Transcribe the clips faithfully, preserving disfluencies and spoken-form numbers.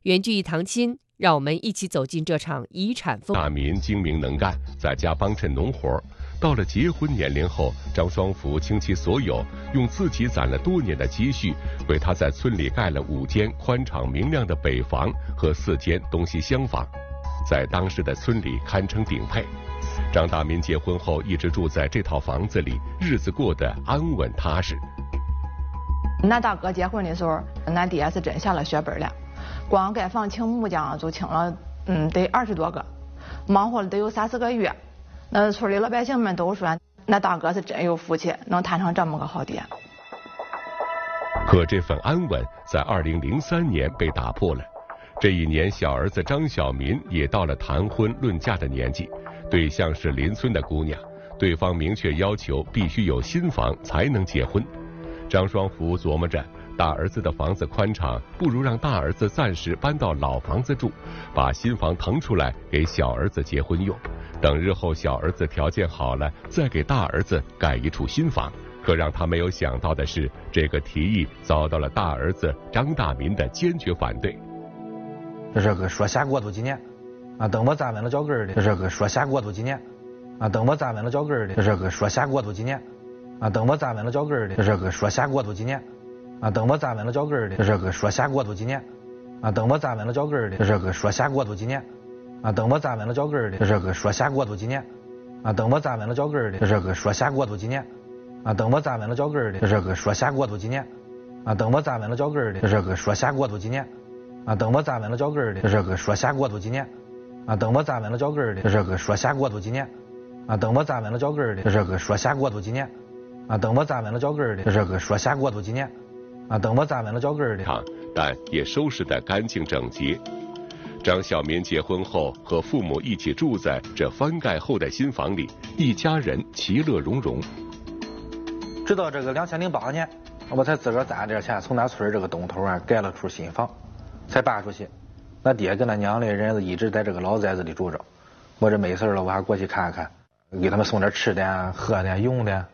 缘聚一堂亲，让我们一起走进这场遗产风。 大民精明能干，在家帮衬农活。到了结婚年龄后，张双福倾其所有，用自己攒了多年的积蓄，为他在村里盖了五间宽敞明亮的北房和四间东西厢房，在当时的村里堪称顶配。张大民结婚后一直住在这套房子里，日子过得安稳踏实。 俺大哥结婚的时候，俺爹是真下了血本了，光盖房请木匠就请了，嗯，得二十多个，忙活了得有三四个月。那村里老百姓们都说，那大哥是真有福气，能摊上这么个好爹。 可这份安稳在二零零三年被打破了。这一年，小儿子张小民也到了谈婚论嫁的年纪，对象是邻村的姑娘，对方明确要求必须有新房才能结婚。张双福琢磨着，大儿子的房子宽敞，不如让大儿子暂时搬到老房子住，把新房腾出来给小儿子结婚用，等日后小儿子条件好了，再给大儿子盖一处新房。可让他没有想到的是，这个提议遭到了大儿子张大民的坚决反对。 这个说下过渡几年啊，等我站稳了脚跟的，这个说下过渡几年啊，等我站稳了脚跟的，这个说下过渡几年啊，等我站稳了脚跟的，这个说下过渡几年啊，等我站稳了脚跟的，这个说下过渡几年啊，等我站稳了脚跟的，这个说下过渡几年啊，等我站稳了脚跟的，这个说下过渡几年啊，等我站稳了脚跟的，这个说下过渡几年啊，等我站稳了脚跟的，这个说下过渡几年啊，等我站稳了脚跟的，这个说下过渡几年啊，等我站稳了脚跟的，这个说下过渡几年啊，等我站稳了脚跟的，这个说下过渡几年啊，等我站稳了脚跟的，这个说下过渡几年啊，等我站稳了脚跟的，这个说下过渡几年啊，等我站稳了脚跟的。 但也收拾得干净整洁。张小民结婚后和父母一起住在这翻盖后的新房里，一家人其乐融融。 直到这个两千零八年，我才自个儿攒点钱，从咱村这个东头啊盖了处新房，才搬出去。那爹跟那娘的人一直在这个老宅子里住着，我这没事了，我还过去看看，给他们送点吃的、喝的、用的。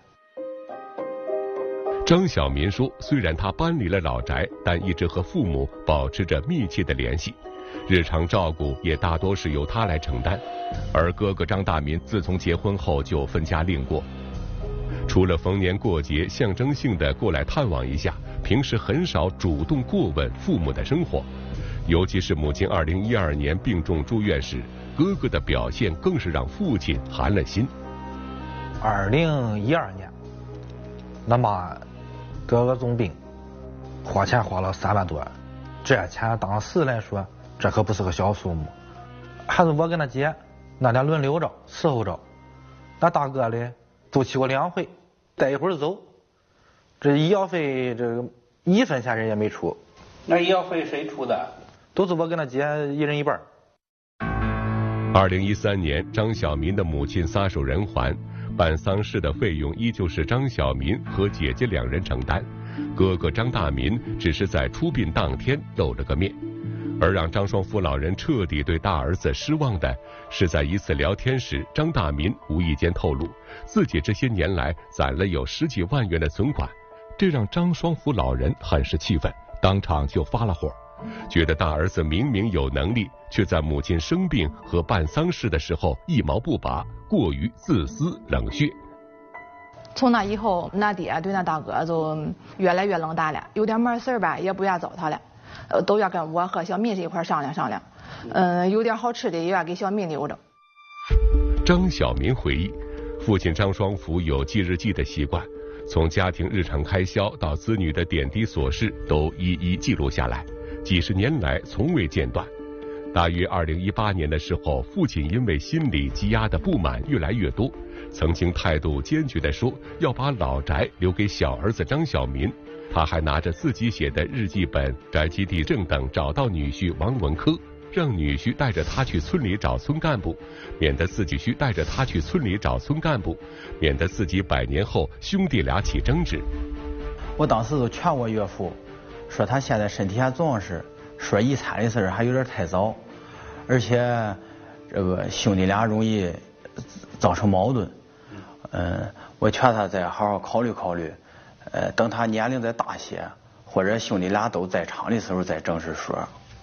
张小民说，虽然他搬离了老宅，但一直和父母保持着密切的联系，日常照顾也大多是由他来承担。而哥哥张大民自从结婚后就分家另过，除了逢年过节象征性的过来探望一下，平时很少主动过问父母的生活。尤其是母亲二零一二年病重住院时，哥哥的表现更是让父亲寒了心。 二零一二年，那妈得了重病，花钱花了三万多，这钱当时来说，这可不是个小数目。还是我跟他姐，那俩轮流着伺候着，那大哥嘞都去过两回，待一会儿走，这医药费这个一分钱人也没出。 那医药费谁出的？ 都是我跟他姐一人一半。 二零一三年，张小民的母亲撒手人寰，办丧事的费用依旧是张小民和姐姐两人承担，哥哥张大民只是在出殡当天露了个面。而让张双福老人彻底对大儿子失望的是，在一次聊天时，张大民无意间透露自己这些年来攒了有十几万元的存款，这让张双福老人很是气愤，当场就发了火，觉得大儿子明明有能力，却在母亲生病和办丧事的时候一毛不拔，过于自私冷血。 从那以后，那爹对那大哥就越来越冷淡了，有点没事吧也不愿找他了，呃，都要跟我和小民这一块商量商量，嗯、呃，有点好吃的也要给小民留着。 张小民回忆，父亲张双福有记日记的习惯，从家庭日常开销到子女的点滴琐事都一一记录下来，几十年来从未间断。大约二零一八年的时候，父亲因为心里积压的不满越来越多，曾经态度坚决地说要把老宅留给小儿子张小民。他还拿着自己写的日记本、宅基地证等找到女婿王文科，让女婿带着他去村里找村干部，免得自己需带着他去村里找村干部，免得自己百年后兄弟俩起争执。 我当时就劝我岳父，说他现在身体还壮实，说遗产的事还有点太早，而且这个兄弟俩容易造成矛盾。嗯，我劝他再好好考虑考虑。呃，等他年龄再大些，或者兄弟俩都在场的时候再正式说。